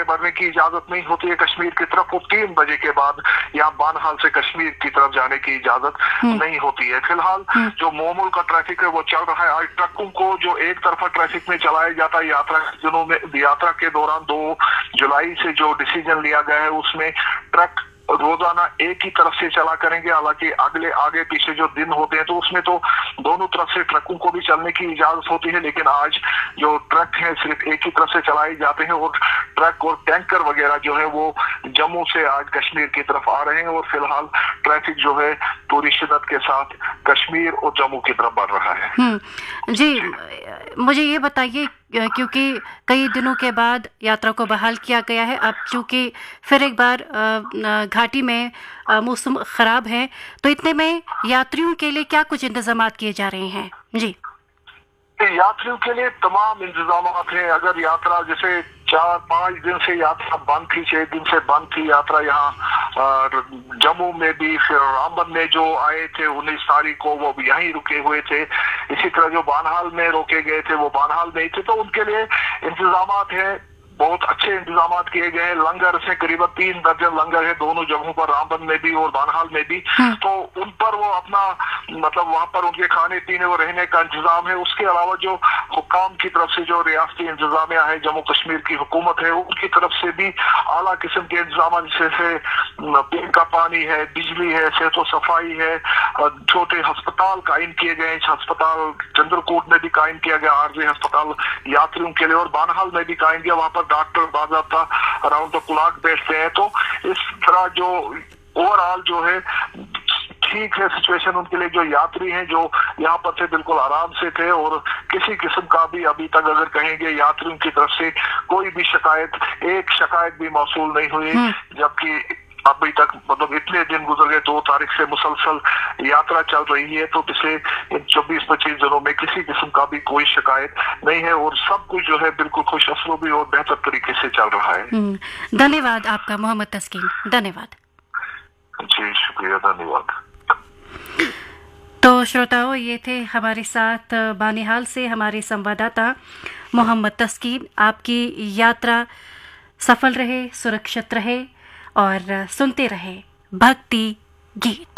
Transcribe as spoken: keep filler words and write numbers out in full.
बढ़ने की इजाजत नहीं होती है कश्मीर की तरफ। वो तीन बजे के बाद या बानहाल से कश्मीर की तरफ जाने की इजाजत नहीं होती है। फिलहाल जो मोमूल का ट्रैफिक है वो चल रहा है। आज ट्रकों को जो एक तरफा ट्रैफिक में चलाया जाता है यात्रा के दिनों में, यात्रा के दौरान दो जुलाई से जो डिसीजन लिया गया है उसमें ट्रक रोजाना एक ही तरफ से चला करेंगे। हालांकि अगले आगे पीछे जो दिन होते हैं तो उसमें तो दोनों तरफ से ट्रकों को भी चलने की इजाजत होती है, लेकिन आज जो ट्रक हैं सिर्फ एक ही तरफ से चलाए जाते हैं और ट्रक और टैंकर वगैरह जो है वो जम्मू से आज कश्मीर की तरफ आ रहे हैं और फिलहाल ट्रैफिक जो है पूरी शिद्दत के साथ कश्मीर और जम्मू की तरफ बढ़ रहा है। जी, मुझे ये बताइए, क्योंकि कई दिनों के बाद यात्रा को बहाल किया गया है, अब चूंकि फिर एक बार घाटी में मौसम खराब है, तो इतने में यात्रियों के लिए क्या कुछ इंतजाम किए जा रहे हैं? जी, यात्रियों के लिए तमाम इंतजाम हैं। अगर यात्रा जैसे चार पांच दिन से यात्रा बंद थी, छह दिन से बंद थी यात्रा, यहाँ जम्मू में भी, फिर रामबन में जो आए थे उन्नीस तारीख को वो भी यहीं रुके हुए थे। इसी तरह जो बानहाल में रोके गए थे वो बानहाल में ही थे। तो उनके लिए इंतजाम हैं, बहुत अच्छे इंतजाम किए गए हैं। लंगर से करीबन तीन दर्जन लंगर है दोनों जगहों पर, रामबन में भी और बानहाल में भी। तो उन पर वो अपना मतलब वहां पर उनके खाने पीने और रहने का इंतजाम है। उसके अलावा जो हुकाम की तरफ से जो रियासती इंतजामिया है, जम्मू कश्मीर की हुकूमत है, उनकी तरफ से भी आला किस्म के इंतजाम जैसे पीने का पानी है, बिजली है, सेहत सफाई है, छोटे अस्पताल कायम किए गए। अस्पताल चंद्रकोट में भी कायम किया गया आरजी अस्पताल यात्रियों के लिए, और बानहाल में भी कायम किया। वहां पर डॉक्टर बाज़ाब्ता अराउंड द क्लॉक बैठते हैं। तो इस तरह जो ओवरऑल जो है ठीक है सिचुएशन उनके लिए। जो यात्री हैं जो यहाँ पर थे बिल्कुल आराम से थे और किसी किस्म का भी अभी तक अगर कहेंगे यात्रियों की तरफ से कोई भी शिकायत, एक शिकायत भी मौसूल नहीं हुई। जबकि अभी तक मतलब इतने दिन गुजर गए, दो तारीख से मुसलसल यात्रा चल रही है, तो पिछले चौबीस पच्चीस दिनों में किसी किस्म का भी कोई शिकायत नहीं है और सब कुछ जो है बिल्कुल खुश असलूबी और बेहतर तरीके से चल रहा है। धन्यवाद आपका मोहम्मद तस्कीन, धन्यवाद। जी शुक्रिया, धन्यवाद। तो श्रोताओं, ये थे हमारे साथ बानिहाल से हमारे संवाददाता मोहम्मद तस्कीन। आपकी यात्रा सफल रहे, सुरक्षित रहे और सुनते रहे भक्ति गीत।